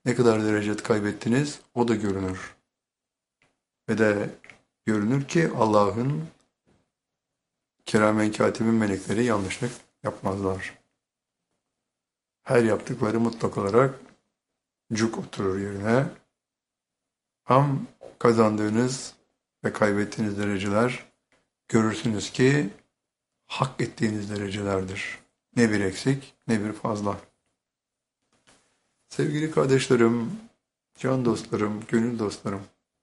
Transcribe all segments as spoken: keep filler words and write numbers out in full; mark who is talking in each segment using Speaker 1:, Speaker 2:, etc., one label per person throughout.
Speaker 1: Ne kadar derece kaybettiniz o da görünür. Ve de görünür ki Allah'ın kiramen katibin melekleri yanlışlık yapmazlar. Her yaptıkları mutlak olarak cuk oturur yerine. Ham kazandığınız ve kaybettiğiniz dereceler görürsünüz ki hak ettiğiniz derecelerdir. Ne bir eksik ne bir fazla. Sevgili kardeşlerim, can dostlarım, gönül dostlarım.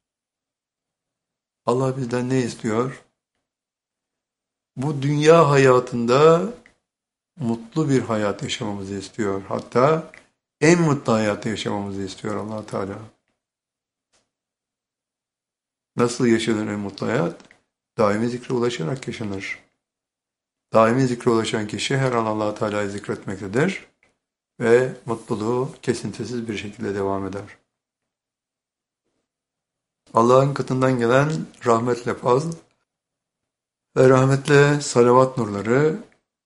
Speaker 1: Allah bizden ne istiyor? Bu dünya hayatında mutlu bir hayat yaşamamızı istiyor. Hatta en mutlu hayatı yaşamamızı istiyor Allah Teala. Nasıl yaşanır en mutlu hayat? Daimi zikre ulaşarak yaşanır. Daimi zikre ulaşan kişi her an Allah Teala'yı zikretmektedir ve mutluluğu kesintisiz bir şekilde devam eder. Allah'ın katından gelen rahmetle fazl ve rahmetle salavat nurları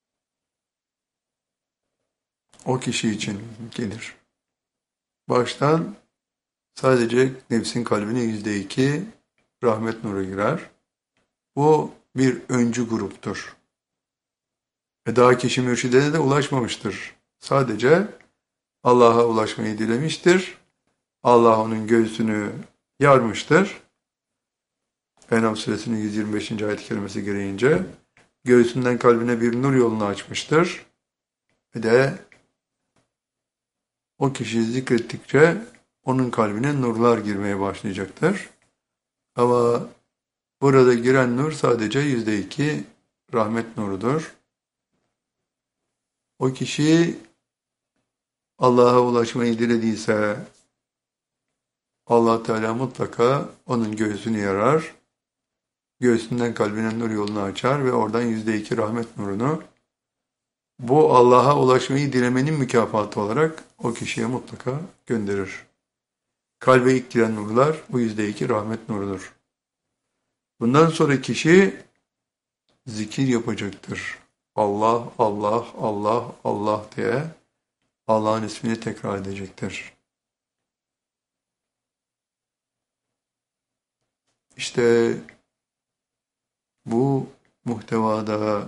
Speaker 1: o kişi için gelir. Baştan sadece nefsin kalbine yüzde iki rahmet nuru girer. Bu bir öncü gruptur. Ve daha kişi mürşidine de ulaşmamıştır. Sadece Allah'a ulaşmayı dilemiştir. Allah onun göğsünü yarmıştır. Enam suresinin yüz yirmi beşinci ayet-i kerimesi gereğince göğsünden kalbine bir nur yolunu açmıştır. Ve de o kişiyi zikrettikçe onun kalbine nurlar girmeye başlayacaktır. Ama burada giren nur sadece yüzde iki rahmet nurudur. O kişi Allah'a ulaşmayı dilediyse Allah Teala mutlaka onun göğsünü yarar. Göğsünden kalbine nur yolunu açar ve oradan yüzde iki rahmet nurunu bu Allah'a ulaşmayı dilemenin mükafatı olarak o kişiye mutlaka gönderir. Kalbe ilk giren nurlar bu yüzde iki rahmet nurudur. Bundan sonra kişi zikir yapacaktır. Allah, Allah, Allah, Allah diye Allah'ın ismini tekrar edecektir. İşte bu muhtevada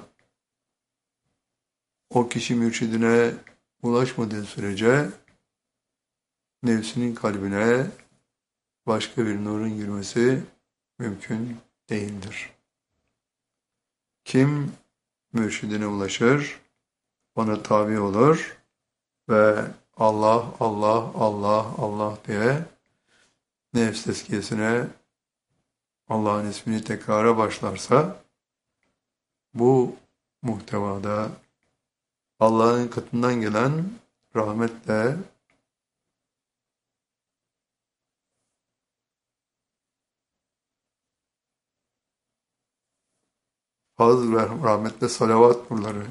Speaker 1: o kişi mürşidine ulaşmadığı sürece nefsinin kalbine başka bir nurun girmesi mümkün değildir. Kim mürşidine ulaşır, ona tabi olur ve Allah, Allah, Allah, Allah diye nefs tezkiyesine Allah'ın ismini tekrara başlarsa, bu muhtevada Allah'ın katından gelen rahmetle fazl ve rahmetle salavat nurları.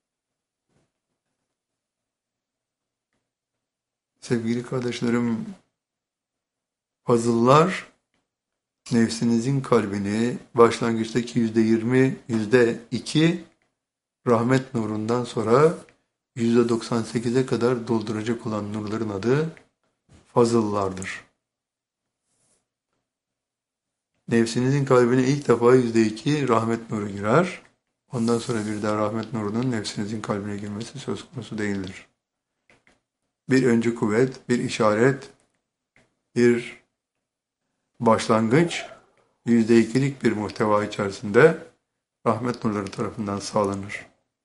Speaker 1: Sevgili kardeşlerim, fazıllar nefsinizin kalbini başlangıçtaki yüzde yirmi, yüzde iki rahmet nurundan sonra yüzde doksan sekize kadar dolduracak olan nurların adı fazıllardır. Nefsinizin kalbine ilk defa yüzde iki rahmet nuru girer. Ondan sonra bir daha rahmet nurunun nefsinizin kalbine girmesi söz konusu değildir. Bir öncü kuvvet, bir işaret, bir başlangıç, yüzde ikilik bir muhteva içerisinde rahmet nurları tarafından sağlanır.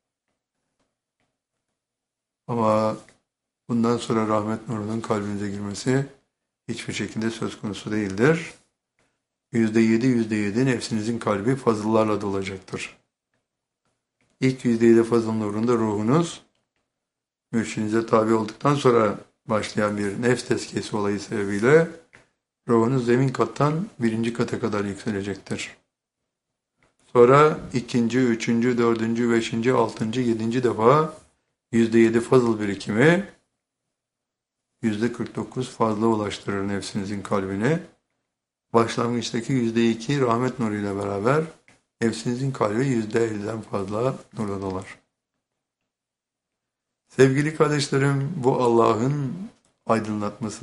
Speaker 1: Ama bundan sonra rahmet nurunun kalbinize girmesi hiçbir şekilde söz konusu değildir. Yüzde yedi, yüzde yedi nefsinizin kalbi fazıllarla dolacaktır. İlk yüzde yedi fazıl nurunda ruhunuz, mürşidinize tabi olduktan sonra başlayan bir nefs tezkiyesi olayı sebebiyle ruhunuz zemin kattan birinci kata kadar yükselecektir. Sonra ikinci, üçüncü, dördüncü, beşinci, altıncı, yedinci defa yüzde yedi fazıl birikimi yüzde kırk dokuz fazla ulaştırır nefsinizin kalbini. Başlangıçtaki yüzde iki rahmet nuruyla beraber nefsinizin kalbi yüzde elliden fazla nurla dolar. Sevgili kardeşlerim, bu Allah'ın aydınlatması.